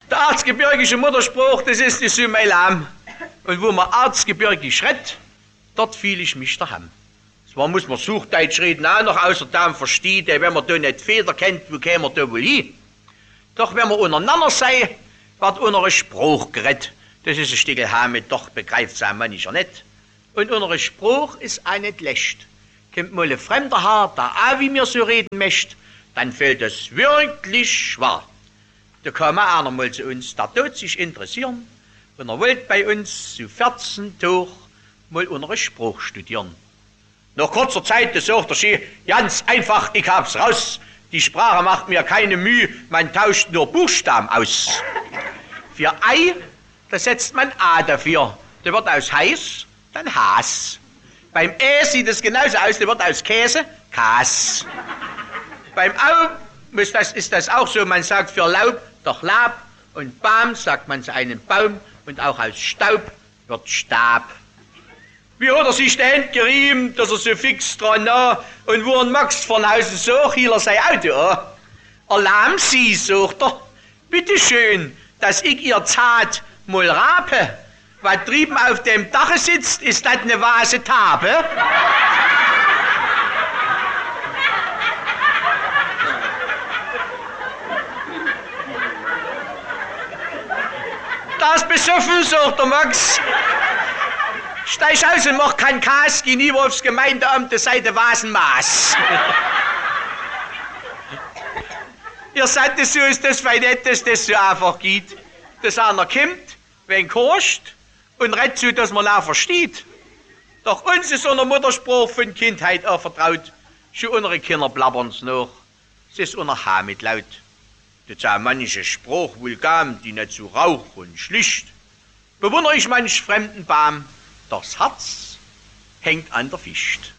Der erzgebirgische Mutterspruch, das ist die Sumeilam. Und wo man erzgebirgisch redet, dort fühle ich mich daheim. Zwar muss man Suchdeutsch reden auch noch, außerdem versteht, wenn man da nicht Feder kennt, wo käme man da wohl hin? Doch wenn man untereinander sei, wird unser Spruch geredet. Das ist ein Stückel Hamid, doch begreift es ein mancher nicht. Und unser Spruch ist auch nicht schlecht. Kommt mal ein fremder Haar, der auch wie mir so reden möchte, dann fällt es wirklich schwer. Da kam auch einer mal zu uns, der tut sich interessieren und wollte bei uns zu 14 Tagen mal unseren Spruch studieren. Nach kurzer Zeit, das sagt er, ganz einfach, ich hab's raus. Die Sprache macht mir keine Mühe, man tauscht nur Buchstaben aus. Für Ei, da setzt man A dafür. Da wird aus heiß dann Haas. Beim sieht es genauso aus, da wird aus Käse Kas. Beim Au ist das auch so, man sagt für Laub doch Lab und Baum sagt man zu einem Baum und auch aus Staub wird Stab. Wie hat er sich da gerieben, dass er so fix dran war und wo er Max von Hause so, hielt er sein Auto an. Erlahm Sie, sagt er, bitteschön, dass ich Ihr Zart mal rape. Was drüben auf dem Dache sitzt, ist das eine Vase Tabe? Das besoffen, sagt der Max. Steig aus und mach kein Kas, geh nie aufs Gemeindeamt, das sei der Vasenmaß. Ihr seid es so, ist das weil nicht, dass das so einfach geht. Dass einer kommt, wenn korscht und redet so, dass man auch versteht. Doch uns ist unser Mutterspruch von Kindheit auch vertraut. Schon unsere Kinder blabbern's noch. Es ist unser Hamid laut. Das ist auch manche Spruch vulgam, die nicht so rauch und schlicht. Bewundere ich manch fremden Baum, doch das Herz hängt an der Ficht.